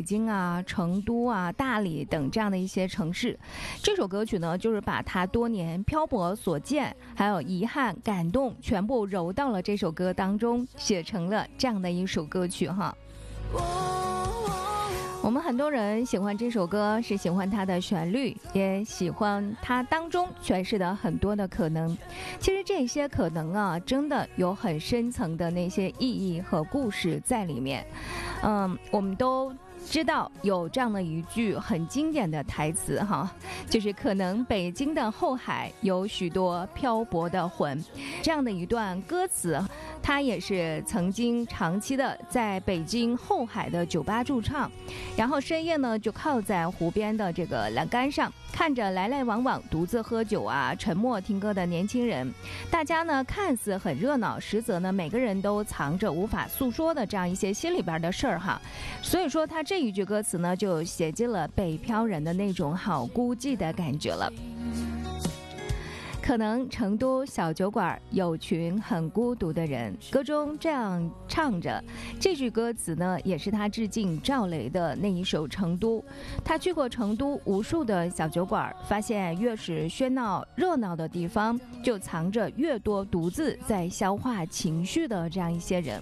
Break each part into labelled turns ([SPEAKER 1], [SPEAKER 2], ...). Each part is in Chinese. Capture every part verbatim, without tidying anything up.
[SPEAKER 1] 京啊、成都啊、大理等这样的一些城市。这首歌曲呢，就是把他多年漂泊所见，还有遗憾、感动，全部揉到了这首歌当中，写成了这样的一首歌曲哈。我们很多人喜欢这首歌，是喜欢它的旋律，也喜欢它当中诠释的很多的可能。其实这些可能啊，真的有很深层的那些意义和故事在里面。嗯，我们都知道有这样的一句很经典的台词哈，就是可能北京的后海有许多漂泊的魂。这样的一段歌词，他也是曾经长期的在北京后海的酒吧驻唱，然后深夜呢就靠在湖边的这个栏杆上，看着来来往往独自喝酒啊、沉默听歌的年轻人，大家呢看似很热闹，实则呢每个人都藏着无法诉说的这样一些心里边的事儿哈。所以说他这一句歌词呢，就写进了北漂人的那种好孤寂的感觉了。可能成都小酒馆有群很孤独的人，歌中这样唱着。这句歌词呢，也是他致敬赵雷的那一首《成都》。他去过成都无数的小酒馆，发现越是喧闹热闹的地方，就藏着越多独自在消化情绪的这样一些人。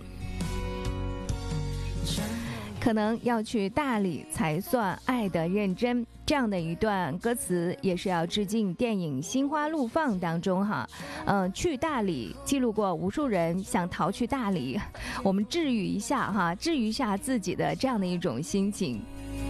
[SPEAKER 1] 可能要去大理才算爱得认真，这样的一段歌词也是要致敬电影《心花怒放》当中哈，嗯、呃，去大理记录过无数人想逃去大理，我们治愈一下哈，治愈一下自己的这样的一种心情。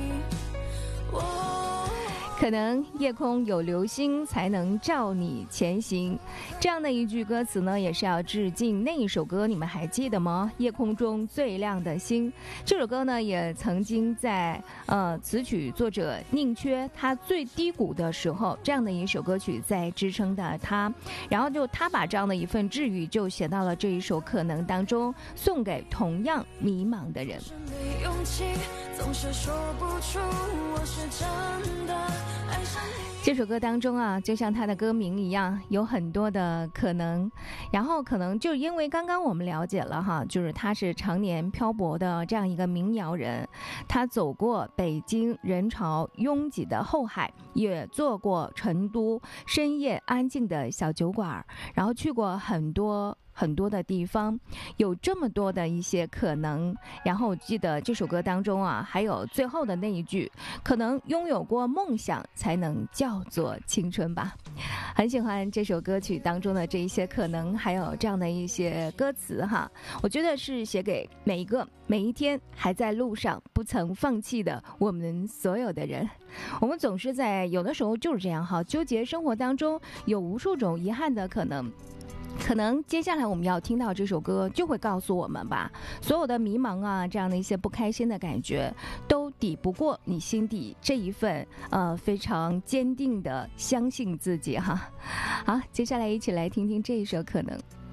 [SPEAKER 1] 可能夜空有流星才能照你前行，这样的一句歌词呢，也是要致敬那一首歌，你们还记得吗？夜空中最亮的星。这首歌呢，也曾经在呃词曲作者宁缺他最低谷的时候，这样的一首歌曲在支撑的他，然后就他把这样的一份治愈就写到了这一首可能当中，送给同样迷茫的人。总是说不出我是真的爱上你。这首歌当中啊，就像它的歌名一样，有很多的可能。然后可能就因为刚刚我们了解了哈，就是他是常年漂泊的这样一个民谣人，他走过北京人潮拥挤的后海，也做过成都深夜安静的小酒馆，然后去过很多很多的地方，有这么多的一些可能。然后我记得这首歌当中啊，还有最后的那一句，可能拥有过梦想才能叫做青春吧。很喜欢这首歌曲当中的这一些可能，还有这样的一些歌词哈，我觉得是写给每一个每一天还在路上不曾放弃的我们所有的人。我们总是在有的时候就是这样哈，纠结生活当中有无数种遗憾的可能。可能接下来我们要听到这首歌就会告诉我们吧，所有的迷茫啊，这样的一些不开心的感觉都抵不过你心底这一份呃非常坚定的相信自己哈。好，接下来一起来听听这一首可能。